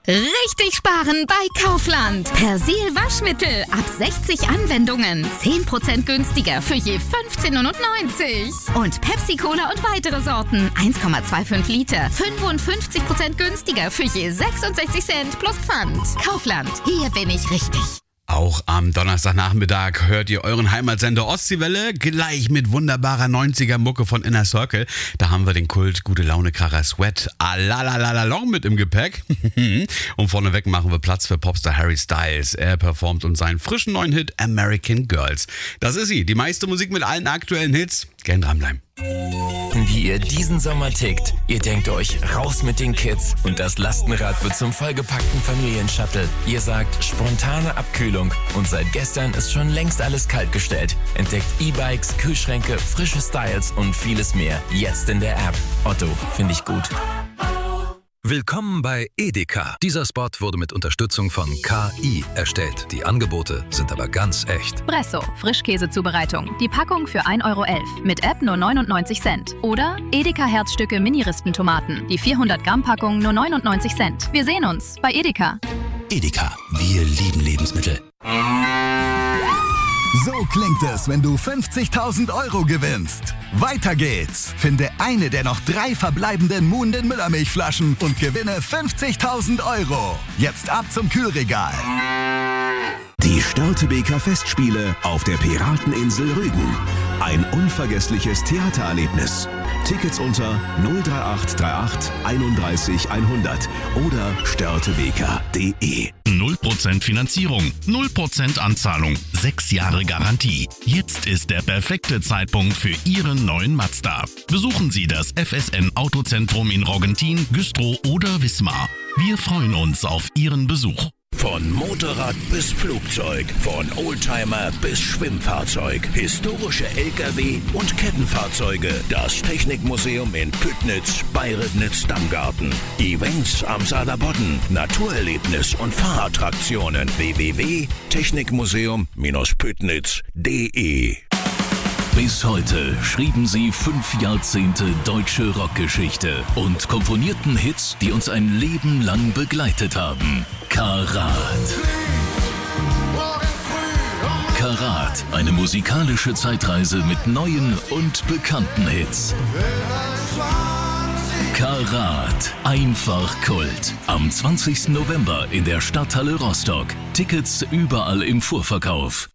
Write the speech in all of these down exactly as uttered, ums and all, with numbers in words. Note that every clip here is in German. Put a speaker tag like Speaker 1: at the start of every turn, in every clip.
Speaker 1: Richtig sparen bei Kaufland. Persil Waschmittel ab sechzig Anwendungen. zehn Prozent günstiger für je fünfzehn neunundneunzig. Und Pepsi Cola und weitere Sorten. eins Komma fünfundzwanzig Liter. fünfundfünfzig Prozent günstiger für je sechsundsechzig Cent plus Pfand. Kaufland. Hier bin ich richtig.
Speaker 2: Auch am Donnerstagnachmittag hört ihr euren Heimatsender Ostseewelle gleich mit wunderbarer neunziger-Mucke von Inner Circle. Da haben wir den Kult Gute Laune-Kracher Sweat Alalalalong mit im Gepäck. Und vorneweg machen wir Platz für Popstar Harry Styles. Er performt uns seinen frischen neuen Hit American Girls. Das ist sie, die meiste Musik mit allen aktuellen Hits. Gern dranbleiben.
Speaker 3: Wie ihr diesen Sommer tickt. Ihr denkt euch, raus mit den Kids und das Lastenrad wird zum vollgepackten Familienshuttle. Ihr sagt, spontane Abkühlung und seit gestern ist schon längst alles kaltgestellt. Entdeckt E-Bikes, Kühlschränke, frische Styles und vieles mehr. Jetzt in der App. Otto, finde ich gut.
Speaker 4: Willkommen bei Edeka. Dieser Spot wurde mit Unterstützung von K I erstellt. Die Angebote sind aber ganz echt.
Speaker 5: Bresso, Frischkäsezubereitung. Die Packung für ein Euro elf. Mit App nur neunundneunzig Cent. Oder Edeka Herzstücke Mini-Rispentomaten. Die vierhundert Gramm Packung nur neunundneunzig Cent. Wir sehen uns bei Edeka.
Speaker 6: Edeka, wir lieben Lebensmittel.
Speaker 7: So klingt es, wenn du fünfzigtausend Euro gewinnst. Weiter geht's. Finde eine der noch drei verbleibenden Muhnden Müllermilchflaschen und gewinne fünfzigtausend Euro. Jetzt ab zum Kühlregal.
Speaker 6: Die Störtebeker Festspiele auf der Pirateninsel Rügen. Ein unvergessliches Theatererlebnis. Tickets unter null drei acht drei acht einunddreißig hundert oder störtebeker punkt de.
Speaker 8: null Prozent Finanzierung, null Prozent Anzahlung, sechs Jahre Garantie. Jetzt ist der perfekte Zeitpunkt für Ihren neuen Mazda. Besuchen Sie das F S N Autozentrum in Roggentin, Güstrow oder Wismar. Wir freuen uns auf Ihren Besuch.
Speaker 9: Von Motorrad bis Flugzeug, von Oldtimer bis Schwimmfahrzeug, historische L K W und Kettenfahrzeuge. Das Technikmuseum in Püttnitz bei Ribnitz-Dammgarten. Events am Saarlandbodden, Naturerlebnis und Fahrattraktionen. w w w punkt technikmuseum Püttnitz punkt de.
Speaker 10: Bis heute schrieben sie fünf Jahrzehnte deutsche Rockgeschichte und komponierten Hits, die uns ein Leben lang begleitet haben. Karat. Karat, eine musikalische Zeitreise mit neuen und bekannten Hits. Karat, einfach Kult. Am zwanzigsten November in der Stadthalle Rostock. Tickets überall im Vorverkauf.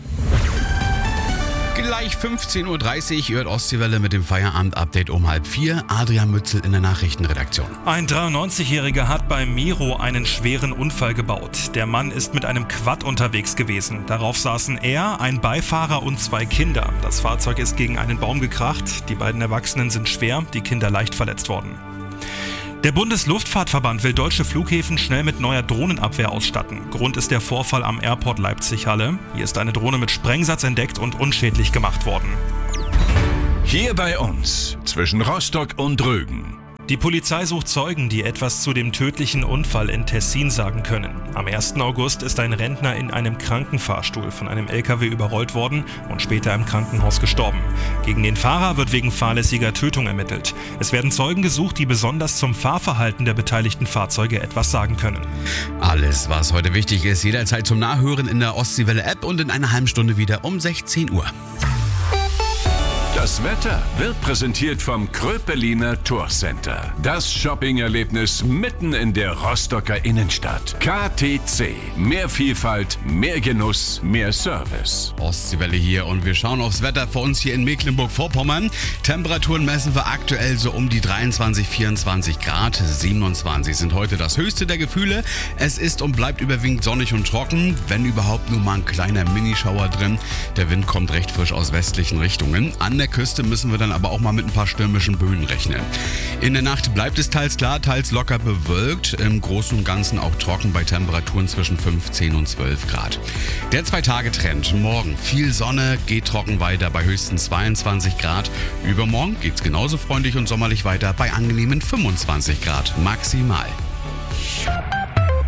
Speaker 2: Gleich fünfzehn Uhr dreißig hört Ostseewelle mit dem Feierabend-Update um halb vier. Adrian Mützel in der Nachrichtenredaktion.
Speaker 11: Ein dreiundneunzigjähriger hat bei Miro einen schweren Unfall gebaut. Der Mann ist mit einem Quad unterwegs gewesen. Darauf saßen er, ein Beifahrer und zwei Kinder. Das Fahrzeug ist gegen einen Baum gekracht. Die beiden Erwachsenen sind schwer, die Kinder leicht verletzt worden. Der Bundesluftfahrtverband will deutsche Flughäfen schnell mit neuer Drohnenabwehr ausstatten. Grund ist der Vorfall am Airport Leipzig-Halle. Hier ist eine Drohne mit Sprengsatz entdeckt und unschädlich gemacht worden.
Speaker 9: Hier bei uns, zwischen Rostock und Rügen.
Speaker 11: Die Polizei sucht Zeugen, die etwas zu dem tödlichen Unfall in Tessin sagen können. Am ersten August ist ein Rentner in einem Krankenfahrstuhl von einem L K W überrollt worden und später im Krankenhaus gestorben. Gegen den Fahrer wird wegen fahrlässiger Tötung ermittelt. Es werden Zeugen gesucht, die besonders zum Fahrverhalten der beteiligten Fahrzeuge etwas sagen können.
Speaker 2: Alles, was heute wichtig ist, jederzeit zum Nachhören in der Ostseewelle-App und in einer halben Stunde wieder um sechzehn Uhr.
Speaker 9: Das Wetter wird präsentiert vom Kröpeliner Tourcenter. Das Shopping-Erlebnis mitten in der Rostocker Innenstadt. K T C. Mehr Vielfalt, mehr Genuss, mehr Service.
Speaker 2: Ostseewelle hier und wir schauen aufs Wetter für uns hier in Mecklenburg-Vorpommern. Temperaturen messen wir aktuell so um die dreiundzwanzig, vierundzwanzig Grad. siebenundzwanzig sind heute das höchste der Gefühle. Es ist und bleibt überwiegend sonnig und trocken. Wenn überhaupt nur mal ein kleiner Minischauer drin. Der Wind kommt recht frisch aus westlichen Richtungen. An der Küste müssen wir dann aber auch mal mit ein paar stürmischen Böen rechnen. In der Nacht bleibt es teils klar, teils locker bewölkt. Im Großen und Ganzen auch trocken bei Temperaturen zwischen fünfzehn und zwölf Grad. Der Zwei-Tage-Trend. Morgen viel Sonne, geht trocken weiter bei höchstens zweiundzwanzig Grad. Übermorgen geht's genauso freundlich und sommerlich weiter bei angenehmen fünfundzwanzig Grad maximal.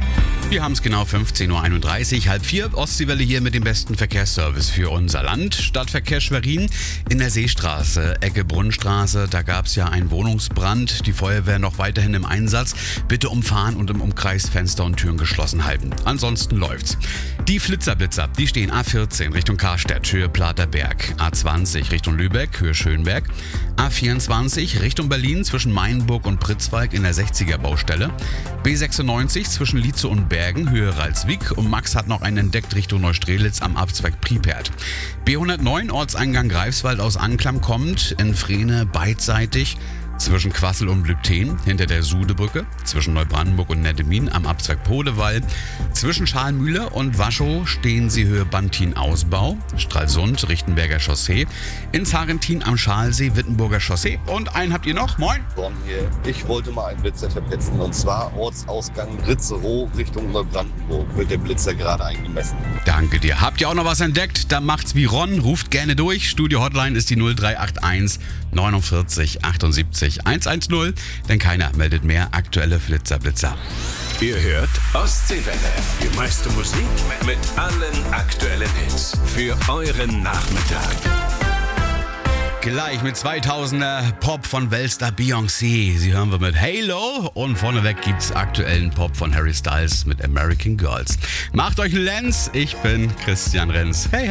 Speaker 2: Wir haben es genau fünfzehn Uhr einunddreißig, halb vier. Ostseewelle hier mit dem besten Verkehrsservice für unser Land. Stadtverkehr Schwerin in der Seestraße, Ecke Brunnstraße. Da gab es ja einen Wohnungsbrand. Die Feuerwehr noch weiterhin im Einsatz. Bitte umfahren und im Umkreis Fenster und Türen geschlossen halten. Ansonsten läuft's. Die Flitzerblitzer, die stehen A vierzehn Richtung Karstedt, Höhe Platerberg. A zwanzig Richtung Lübeck, Höhe Schönberg. A vierundzwanzig Richtung Berlin zwischen Mainburg und Pritzwalk in der sechziger Baustelle. B sechsundneunzig zwischen Lietze und Bergen, Höhe Ralswiek. Und Max hat noch einen entdeckt Richtung Neustrelitz am Abzweig Pripert. B hundertneun Ortseingang Greifswald aus Anklam kommt in Frehne beidseitig zwischen Quassel und Lübten, hinter der Sudebrücke, zwischen Neubrandenburg und Nettemin am Abzweig Podewall. Zwischen Schalmühle und Waschow stehen sie Höhe Bantin-Ausbau, Stralsund, Richtenberger Chaussee, in Zarentin am Schalsee, Wittenburger Chaussee. Und einen habt ihr noch, moin.
Speaker 12: Ron hier. Ich wollte mal einen Blitzer verblitzen, und zwar Ortsausgang Ritzerow Richtung Neubrandenburg. Wird der Blitzer gerade eingemessen.
Speaker 2: Danke dir. Habt ihr auch noch was entdeckt? Dann macht's wie Ron, ruft gerne durch. Studio Hotline ist die null drei acht eins neunundvierzig achtundsiebzig hundertzehn, denn keiner meldet mehr aktuelle Flitzerblitzer.
Speaker 9: Ihr hört Ostseewelle. Die meiste Musik mit allen aktuellen Hits für euren Nachmittag.
Speaker 2: Gleich mit zweitausender Pop von Weltstar Beyoncé. Sie hören wir mit Halo und vorneweg gibt's aktuellen Pop von Harry Styles mit American Girls. Macht euch einen Lenz, ich bin Christian Renz. Hey, hey.